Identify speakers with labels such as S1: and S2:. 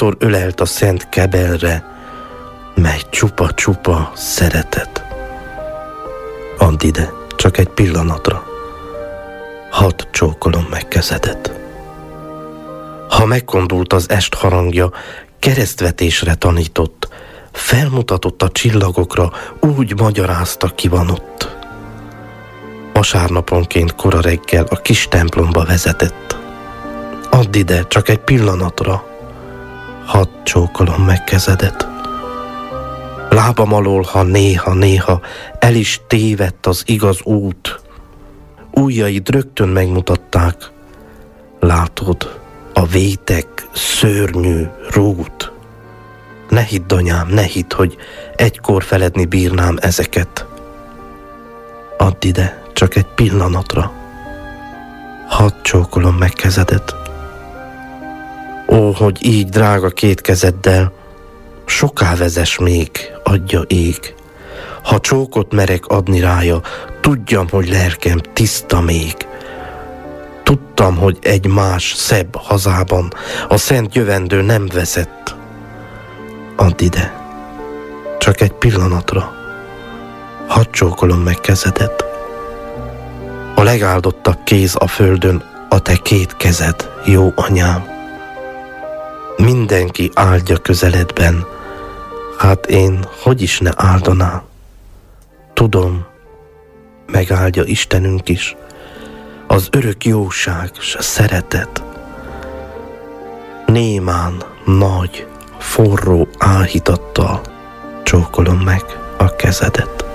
S1: Annyiszor ölelt a szent kebelre, mely csupa-csupa szeretet. Add ide, csak egy pillanatra, hadd csókolom meg kezedet. Ha megkondult az est harangja, keresztvetésre tanított, felmutatott a csillagokra, úgy magyarázta, ki van ott. Vasárnaponként kora reggel a kis templomba vezetett. Add ide, csak egy pillanatra, hadd csókolom meg kezedet. Lábam alól, ha néha-néha el is tévedt az igaz út, ujjaid rögtön megmutatták, látod, a vétek szörnyű rút. Ne hidd, anyám, ne hidd, hogy egykor feledni bírnám ezeket. Add ide, csak egy pillanatra, hadd csókolom meg kezedet. Ó, hogy így, drága két kezeddel, soká vezess még, adja ég. Ha csókot merek adni rája, tudjam, hogy lelkem tiszta még. Tudtam, hogy egy más, szebb hazában a szent jövendő nem vezet. Add ide, csak egy pillanatra, hadd csókolom meg kezedet. A legáldottabb kéz a földön a te két kezed, jó anyám. Mindenki áldja közeledben, hát én hogy is ne áldanám? Tudom, megáldja Istenünk is, az örök jóság s szeretet. Némán, nagy, forró áhítattal csókolom meg a kezedet.